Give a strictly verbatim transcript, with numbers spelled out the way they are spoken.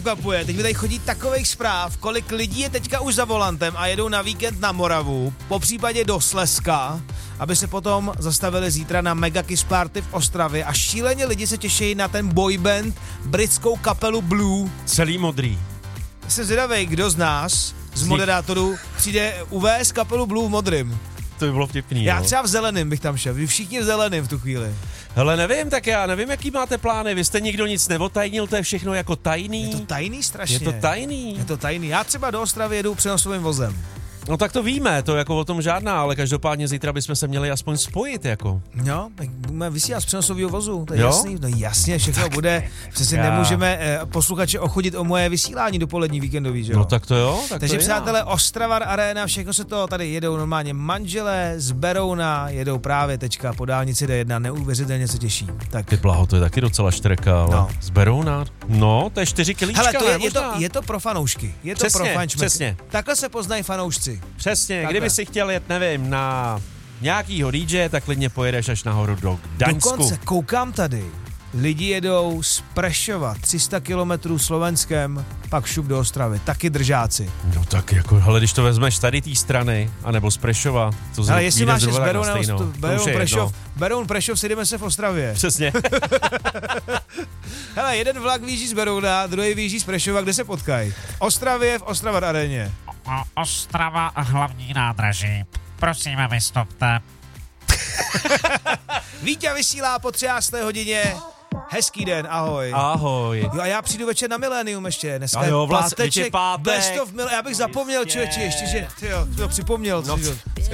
kapuje. Teď mi tady chodí takových zpráv, kolik lidí je teďka už za volantem a jedou na víkend na Moravu, po případě do Slezska, aby se potom zastavili zítra na Mega Kiss Party v Ostravě a šíleně lidi se těší na ten boyband, britskou kapelu Blue. Celý modrý. Jsem zvědavej, kdo z nás, z moderátorů, přijde uvést kapelu Blue v modrým. To by bylo vtipný. Já no. třeba v zeleným bych tam šel, vy všichni v zeleným v tu chvíli. Hele, nevím, tak já nevím, jaký máte plány, vy jste nikdo nic neotajnil, to je všechno jako tajný. Je to tajný strašně. Je to tajný. Je to tajný. Já třeba do Ostravy jedu přenosovým vozem. No tak to víme, to jako o tom žádná, ale každopádně zítra bychom se měli aspoň spojit, jako. Jo, tak budeme vysílat z přenosového vozu, to je jo? jasný, no jasně, všechno tak bude. Přesně já. Nemůžeme eh, posluchače ochodit o moje vysílání dopolední víkendový, že jo? No tak to jo, tak Takže to přátelé, Ostravar Arena, všechno se to tady jedou normálně manželé z Berouna, jedou právě teďka po dálnici D jedna, neuvěřitelně se těší. Tak. Ty blaho, to je taky docela štreka, ale no. z Berouna, no, to je čtyři kilíčka, hele, to je, ne, je, to, je to pro fanoušky, je přesně, to pro fančmeky. Přesně. Takhle se poznají fanoušci. Přesně, Takhle. Kdyby si chtěl jet, nevím, na nějakýho dý džeje, tak klidně pojedeš až nahoru do Gdaňsku. Dokonce koukám tady, lidi jedou z Prešova tři sta kilometrů Slovenskem, pak šup do Ostravy, taky držáci. No tak jako, hele, když to vezmeš tady té strany, anebo z Prešova, to ale jestli máš z Berouna, Beroun, Beroun, Prešov, Beroun, Prešov, sejdeme se v Ostravě. Přesně. Hele, jeden vlak vyjíždí z Berouna, druhý vyjíždí z Prešova, kde se potkají? Ostravě v Ostravar Areně. O, Ostrava a hlavní nádraží. Prosím, vystupte. Vítě vysílá po třinácté hodině. Hezký den, ahoj. Ahoj. Jo a já přijdu večer na Milénium ještě, dneska a jo, je vlastně, páteček, pátek. best of Mil- já bych zapomněl člověče ještě, že, tyjo, to připomněl. No,